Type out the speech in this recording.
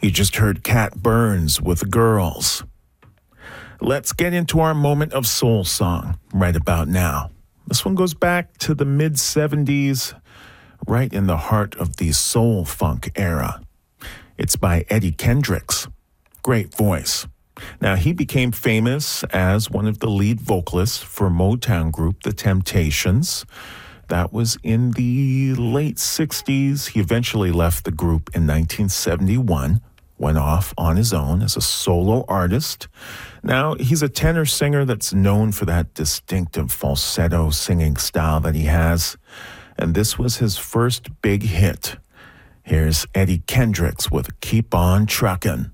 You just heard Cat Burns with Girls. Let's get into our moment of soul song right about now. This one goes back to the mid-70s, right in the heart of the soul funk era. It's by Eddie Kendricks. Great voice. Now, he became famous as one of the lead vocalists for Motown group The Temptations. That was in the late 60s. He eventually left the group in 1971, went off on his own as a solo artist. Now, he's a tenor singer that's known for that distinctive falsetto singing style that he has. And this was his first big hit. Here's Eddie Kendricks with Keep On Truckin'.